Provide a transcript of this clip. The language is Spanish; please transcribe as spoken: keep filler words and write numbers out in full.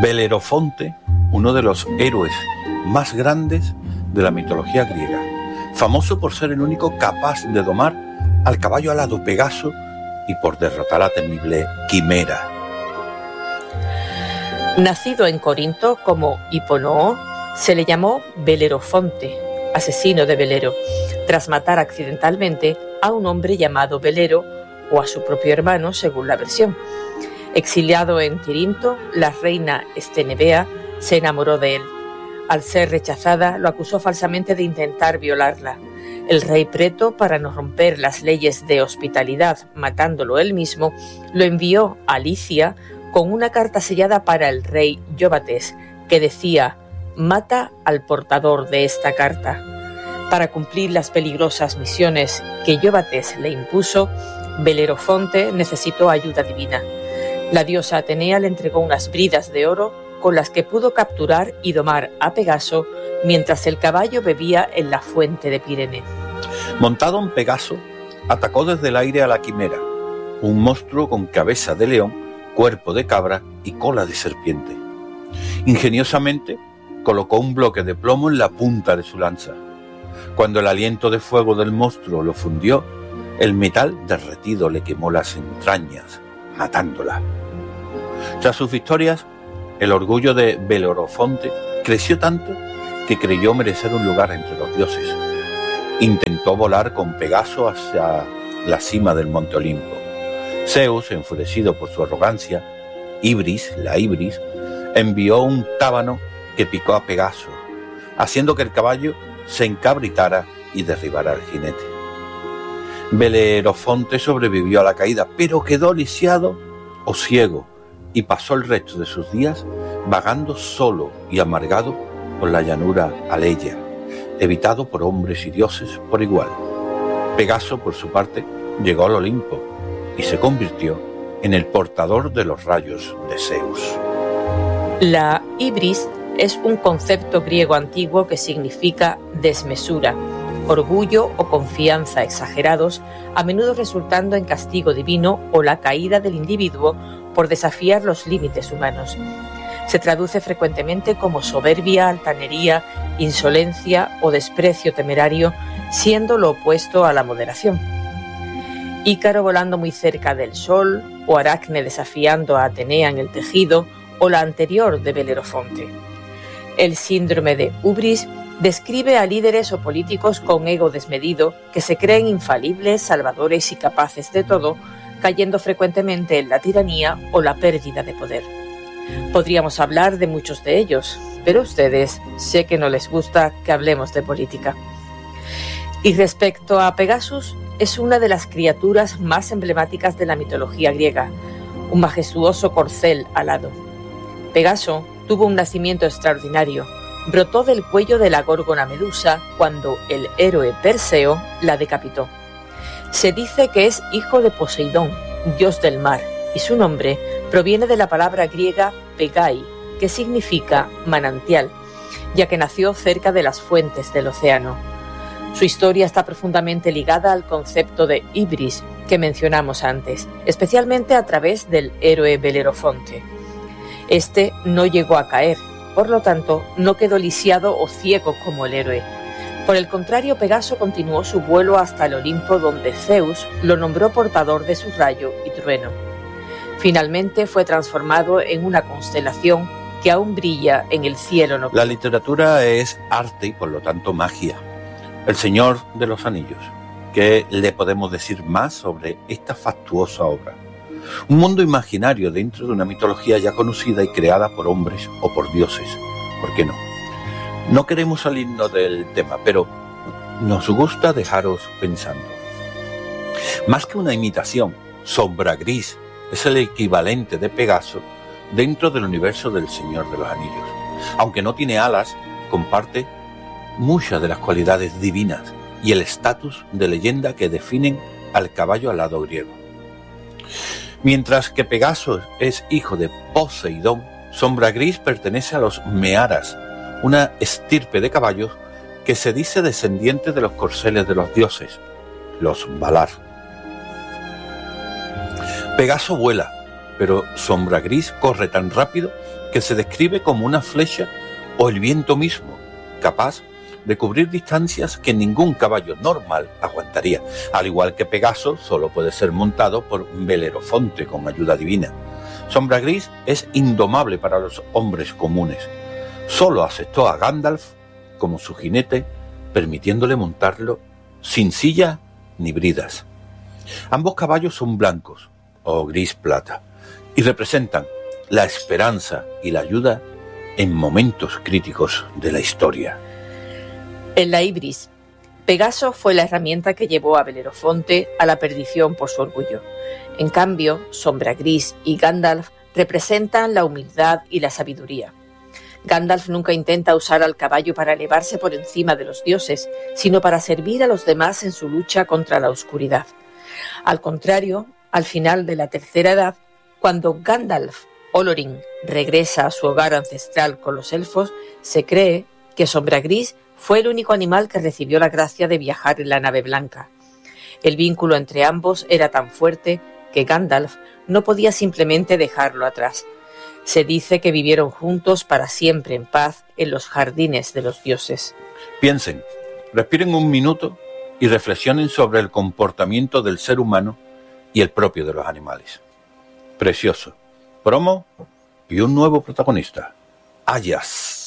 Belerofonte, uno de los héroes más grandes de la mitología griega, famoso por ser el único capaz de domar al caballo alado Pegaso y por derrotar a la temible Quimera. Nacido en Corinto como Hiponoo, se le llamó Belerofonte, asesino de Belero, tras matar accidentalmente a un hombre llamado Belero o a su propio hermano, según la versión. Exiliado en Tirinto, la reina Estenebea se enamoró de él. Al ser rechazada, lo acusó falsamente de intentar violarla. El rey Preto, para no romper las leyes de hospitalidad, matándolo él mismo, lo envió a Licia con una carta sellada para el rey Ióbates, que decía: «Mata al portador de esta carta». Para cumplir las peligrosas misiones que Ióbates le impuso, Belerofonte necesitó ayuda divina. La diosa Atenea le entregó unas bridas de oro con las que pudo capturar y domar a Pegaso mientras el caballo bebía en la fuente de Pirene. Montado en Pegaso, atacó desde el aire a la Quimera, un monstruo con cabeza de león, cuerpo de cabra y cola de serpiente. Ingeniosamente colocó un bloque de plomo en la punta de su lanza. Cuando el aliento de fuego del monstruo lo fundió, el metal derretido le quemó las entrañas, matándola. Tras sus victorias, el orgullo de Belerofonte creció tanto que creyó merecer un lugar entre los dioses. Intentó volar con Pegaso hacia la cima del monte Olimpo. Zeus, enfurecido por su arrogancia, Ibris, la Ibris, envió un tábano que picó a Pegaso, haciendo que el caballo se encabritara y derribara al jinete. Belerofonte sobrevivió a la caída, pero quedó lisiado o ciego y pasó el resto de sus días vagando solo y amargado por la llanura aleya, evitado por hombres y dioses por igual. Pegaso, por su parte, llegó al Olimpo y se convirtió en el portador de los rayos de Zeus. La ibris es un concepto griego antiguo que significa desmesura, orgullo o confianza exagerados, a menudo resultando en castigo divino o la caída del individuo por desafiar los límites humanos. Se traduce frecuentemente como soberbia, altanería, insolencia o desprecio temerario, siendo lo opuesto a la moderación. Ícaro volando muy cerca del sol, o Aracne desafiando a Atenea en el tejido, o la anterior de Belerofonte. El síndrome de Ubris describe a líderes o políticos con ego desmedido que se creen infalibles, salvadores y capaces de todo, cayendo frecuentemente en la tiranía o la pérdida de poder. Podríamos hablar de muchos de ellos, pero a ustedes sé que no les gusta que hablemos de política. Y respecto a Pegasus, es una de las criaturas más emblemáticas de la mitología griega, un majestuoso corcel alado. Pegaso tuvo un nacimiento extraordinario. Brotó del cuello de la górgona Medusa cuando el héroe Perseo la decapitó. Se dice que es hijo de Poseidón, dios del mar, y su nombre proviene de la palabra griega Pegai, que significa manantial, ya que nació cerca de las fuentes del océano. Su historia está profundamente ligada al concepto de Ibris que mencionamos antes, especialmente a través del héroe Belerofonte. Este no llegó a caer, por lo tanto, no quedó lisiado o ciego como el héroe. Por el contrario, Pegaso continuó su vuelo hasta el Olimpo, donde Zeus lo nombró portador de su rayo y trueno. Finalmente fue transformado en una constelación que aún brilla en el cielo nocturno. La literatura es arte y por lo tanto magia. El Señor de los Anillos. ¿Qué le podemos decir más sobre esta fastuosa obra? Un mundo imaginario dentro de una mitología ya conocida y creada por hombres o por dioses. ¿Por qué no? No queremos salirnos del tema, pero nos gusta dejaros pensando. Más que una imitación, Sombra Gris es el equivalente de Pegaso dentro del universo del Señor de los Anillos. Aunque no tiene alas, comparte muchas de las cualidades divinas y el estatus de leyenda que definen al caballo alado griego. Mientras que Pegaso es hijo de Poseidón, Sombra Gris pertenece a los Mearas, una estirpe de caballos que se dice descendiente de los corceles de los dioses, los Valar. Pegaso vuela, pero Sombra Gris corre tan rápido que se describe como una flecha o el viento mismo, capaz de cubrir distancias que ningún caballo normal aguantaría, al igual que Pegaso solo puede ser montado por Belerofonte con ayuda divina. Sombra Gris es indomable para los hombres comunes. Solo aceptó a Gandalf como su jinete, permitiéndole montarlo sin silla ni bridas. Ambos caballos son blancos o gris plata y representan la esperanza y la ayuda en momentos críticos de la historia. En la Ibris, Pegaso fue la herramienta que llevó a Belerofonte a la perdición por su orgullo. En cambio, Sombra Gris y Gandalf representan la humildad y la sabiduría. Gandalf nunca intenta usar al caballo para elevarse por encima de los dioses, sino para servir a los demás en su lucha contra la oscuridad. Al contrario, al final de la Tercera Edad, cuando Gandalf Olorin regresa a su hogar ancestral con los elfos, se cree que Sombra Gris fue el único animal que recibió la gracia de viajar en la nave blanca. El vínculo entre ambos era tan fuerte que Gandalf no podía simplemente dejarlo atrás. Se dice que vivieron juntos para siempre en paz en los jardines de los dioses. Piensen, respiren un minuto y reflexionen sobre el comportamiento del ser humano y el propio de los animales. Precioso. Promo y un nuevo protagonista. Ayas.